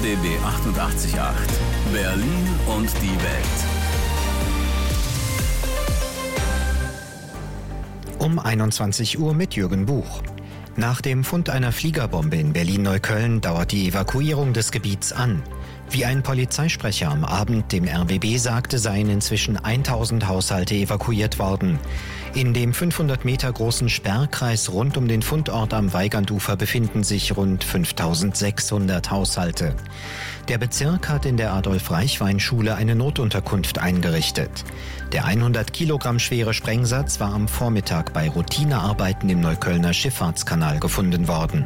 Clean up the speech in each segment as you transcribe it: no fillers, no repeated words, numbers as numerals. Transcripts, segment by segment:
RBB 88.8 Berlin und die Welt. Um 21 Uhr mit Jürgen Buch. Nach dem Fund einer Fliegerbombe in Berlin-Neukölln dauert die Evakuierung des Gebiets an. Wie ein Polizeisprecher am Abend dem RBB sagte, seien inzwischen 1000 Haushalte evakuiert worden. In dem 500 Meter großen Sperrkreis rund um den Fundort am Weigandufer befinden sich rund 5600 Haushalte. Der Bezirk hat in der Adolf-Reichwein-Schule eine Notunterkunft eingerichtet. Der 100 Kilogramm schwere Sprengsatz war am Vormittag bei Routinearbeiten im Neuköllner Schifffahrtskanal gefunden worden.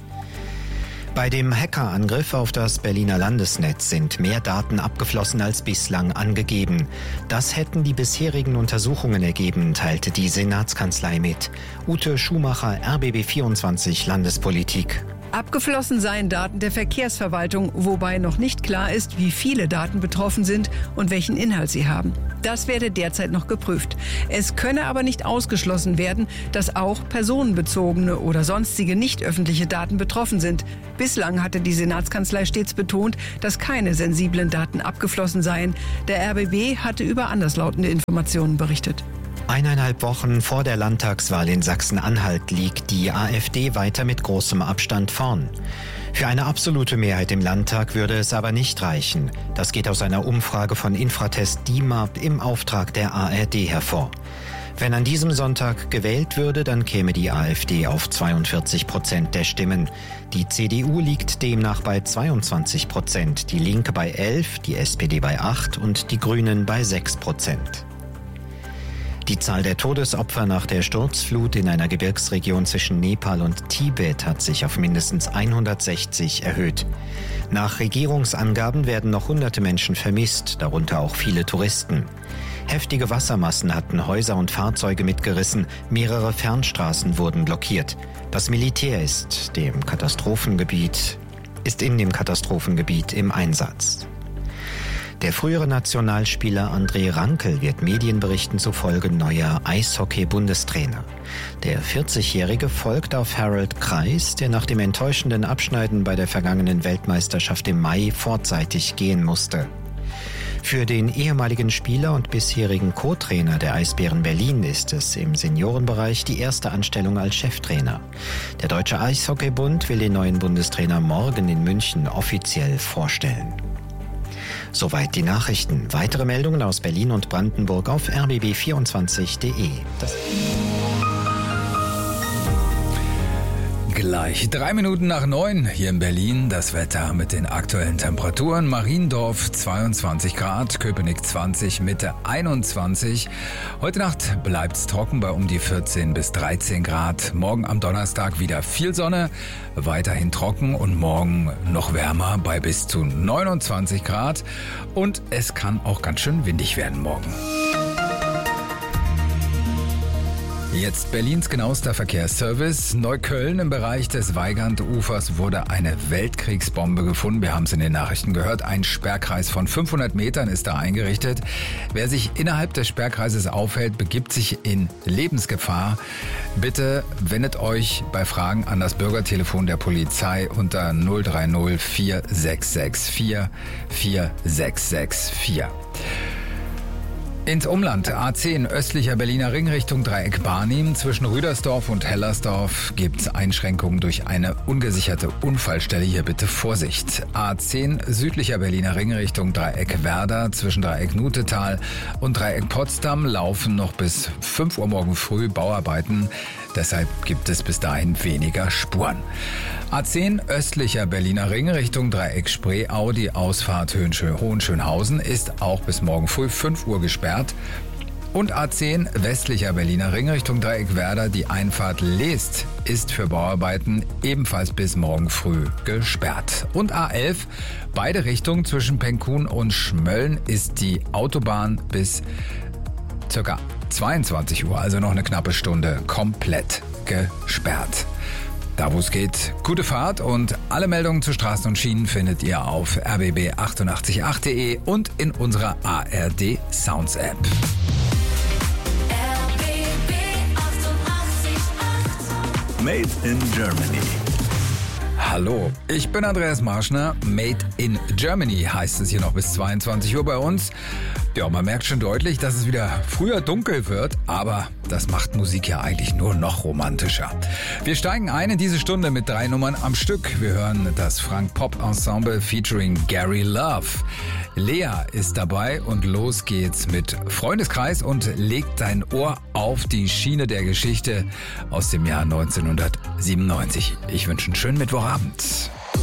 Bei dem Hackerangriff auf das Berliner Landesnetz sind mehr Daten abgeflossen als bislang angegeben. Das hätten die bisherigen Untersuchungen ergeben, teilte die Senatskanzlei mit. Ute Schumacher, RBB 24 Landespolitik. Abgeflossen seien Daten der Verkehrsverwaltung, wobei noch nicht klar ist, wie viele Daten betroffen sind und welchen Inhalt sie haben. Das werde derzeit noch geprüft. Es könne aber nicht ausgeschlossen werden, dass auch personenbezogene oder sonstige nicht öffentliche Daten betroffen sind. Bislang hatte die Senatskanzlei stets betont, dass keine sensiblen Daten abgeflossen seien. Der RBB hatte über anderslautende Informationen berichtet. 1,5 Wochen vor der Landtagswahl in Sachsen-Anhalt liegt die AfD weiter mit großem Abstand vorn. Für eine absolute Mehrheit im Landtag würde es aber nicht reichen. Das geht aus einer Umfrage von Infratest DIMAP im Auftrag der ARD hervor. Wenn an diesem Sonntag gewählt würde, dann käme die AfD auf 42% der Stimmen. Die CDU liegt demnach bei 22%, die Linke bei 11%, die SPD bei 8% und die Grünen bei 6%. Die Zahl der Todesopfer nach der Sturzflut in einer Gebirgsregion zwischen Nepal und Tibet hat sich auf mindestens 160 erhöht. Nach Regierungsangaben werden noch hunderte Menschen vermisst, darunter auch viele Touristen. Heftige Wassermassen hatten Häuser und Fahrzeuge mitgerissen, mehrere Fernstraßen wurden blockiert. Das Militär ist in dem Katastrophengebiet im Einsatz. Der frühere Nationalspieler André Rankel wird Medienberichten zufolge neuer Eishockey-Bundestrainer. Der 40-Jährige folgt auf Harold Kreis, der nach dem enttäuschenden Abschneiden bei der vergangenen Weltmeisterschaft im Mai vorzeitig gehen musste. Für den ehemaligen Spieler und bisherigen Co-Trainer der Eisbären Berlin ist es im Seniorenbereich die erste Anstellung als Cheftrainer. Der Deutsche Eishockeybund will den neuen Bundestrainer morgen in München offiziell vorstellen. Soweit die Nachrichten. Weitere Meldungen aus Berlin und Brandenburg auf rbb24.de. Gleich 3 Minuten nach 9 hier in Berlin. Das Wetter mit den aktuellen Temperaturen. Mariendorf 22 Grad, Köpenick 20, Mitte 21. Heute Nacht bleibt's trocken bei um die 14 bis 13 Grad. Morgen am Donnerstag wieder viel Sonne, weiterhin trocken und morgen noch wärmer bei bis zu 29 Grad. Und es kann auch ganz schön windig werden morgen. Jetzt Berlins genauester Verkehrsservice. Neukölln im Bereich des Weigandufers wurde eine Weltkriegsbombe gefunden. Wir haben es in den Nachrichten gehört. Ein Sperrkreis von 500 Metern ist da eingerichtet. Wer sich innerhalb des Sperrkreises aufhält, begibt sich in Lebensgefahr. Bitte wendet euch bei Fragen an das Bürgertelefon der Polizei unter 030 4664 4664. Ins Umland A10 östlicher Berliner Ring Richtung Dreieck Barnim. Zwischen Rüdersdorf und Hellersdorf gibt es Einschränkungen durch eine ungesicherte Unfallstelle. Hier bitte Vorsicht. A10 südlicher Berliner Ring Richtung Dreieck Werder. Zwischen Dreieck Nutetal und Dreieck Potsdam laufen noch bis 5 Uhr morgen früh Bauarbeiten. Deshalb gibt es bis dahin weniger Spuren. A10 östlicher Berliner Ring Richtung Dreieck Spreeau. Die Ausfahrt Hohenschönhausen ist auch bis morgen früh 5 Uhr gesperrt. Und A10 westlicher Berliner Ring Richtung Dreieck Werder. Die Einfahrt Leest ist für Bauarbeiten ebenfalls bis morgen früh gesperrt. Und A11 beide Richtungen zwischen Penkun und Schmölln ist die Autobahn bis ca. 22 Uhr, also noch eine knappe Stunde, komplett gesperrt. Da wo es geht, gute Fahrt und alle Meldungen zu Straßen und Schienen findet ihr auf rbb888.de und in unserer ARD Sounds App. Made in Germany. Hallo, ich bin Andreas Marschner. Made in Germany heißt es hier noch bis 22 Uhr bei uns. Ja, man merkt schon deutlich, dass es wieder früher dunkel wird, aber das macht Musik ja eigentlich nur noch romantischer. Wir steigen ein in diese Stunde mit 3 Nummern am Stück. Wir hören das Frank Pop Ensemble featuring Gary Love. Lea ist dabei und los geht's mit Freundeskreis und legt dein Ohr auf die Schiene der Geschichte aus dem Jahr 1997. Ich wünsche einen schönen Mittwochabend.